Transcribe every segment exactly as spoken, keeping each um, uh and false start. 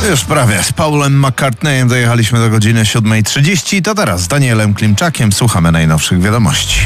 Już prawie. Z Paulem McCartneyem dojechaliśmy do godziny siódmej trzydzieści. To teraz z Danielem Klimczakiem słuchamy najnowszych wiadomości.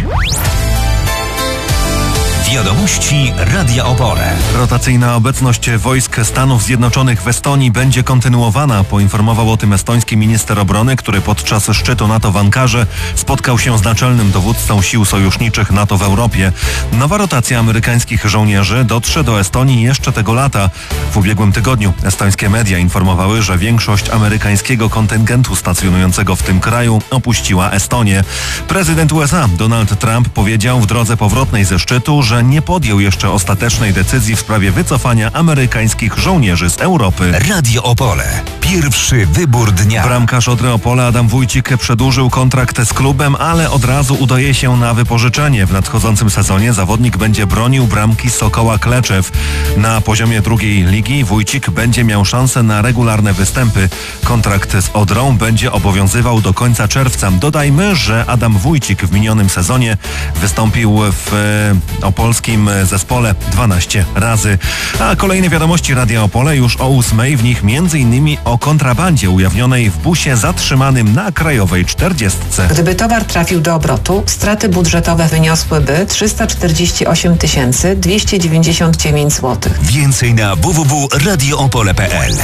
Wiadomości Radia Opole. Rotacyjna obecność wojsk Stanów Zjednoczonych w Estonii będzie kontynuowana, poinformował o tym estoński minister obrony, który podczas szczytu NATO w Ankarze spotkał się z naczelnym dowódcą sił sojuszniczych NATO w Europie. Nowa rotacja amerykańskich żołnierzy dotrze do Estonii jeszcze tego lata. W ubiegłym tygodniu estońskie media informowały, że większość amerykańskiego kontyngentu stacjonującego w tym kraju opuściła Estonię. Prezydent U S A Donald Trump powiedział w drodze powrotnej ze szczytu, że nie podjął jeszcze ostatecznej decyzji w sprawie wycofania amerykańskich żołnierzy z Europy. Radio Opole. Pierwszy wybór dnia. Bramkarz Odry Opole Adam Wójcik przedłużył kontrakt z klubem, ale od razu udaje się na wypożyczenie. W nadchodzącym sezonie zawodnik będzie bronił bramki Sokoła Kleczew. Na poziomie drugiej ligi Wójcik będzie miał szansę na regularne występy. Kontrakt z Odrą będzie obowiązywał do końca czerwca. Dodajmy, że Adam Wójcik w minionym sezonie wystąpił w e, opolskim zespole dwanaście razy. A kolejne wiadomości Radia Opole już o ósmej, w nich między innymi o kontrabandzie ujawnionej w busie zatrzymanym na Krajowej czterdziestce. Gdyby towar trafił do obrotu, straty budżetowe wyniosłyby trzysta czterdzieści osiem tysięcy dwieście dziewięćdziesiąt dziewięć złotych. Więcej na w w w kropka radio opole kropka p l.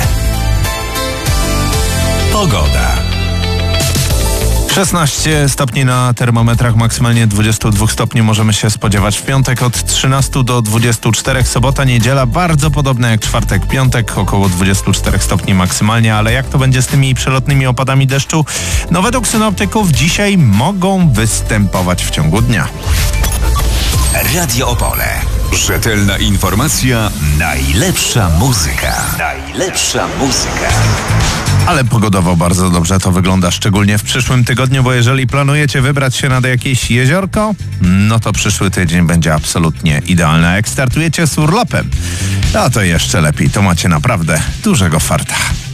Pogoda. szesnaście stopni na termometrach, maksymalnie dwadzieścia dwa stopni możemy się spodziewać w piątek od trzynastu do dwudziestu czterech. Sobota, niedziela bardzo podobne jak czwartek, piątek, około dwadzieścia cztery stopni maksymalnie, ale jak to będzie z tymi przelotnymi opadami deszczu? No według synoptyków dzisiaj mogą występować w ciągu dnia. Radio Opole. Rzetelna informacja, najlepsza muzyka. Najlepsza muzyka. Ale pogodowo bardzo dobrze to wygląda, szczególnie w przyszłym tygodniu, bo jeżeli planujecie wybrać się nad jakieś jeziorko, no to przyszły tydzień będzie absolutnie idealny. A jak startujecie z urlopem, no to jeszcze lepiej, to macie naprawdę dużego farta.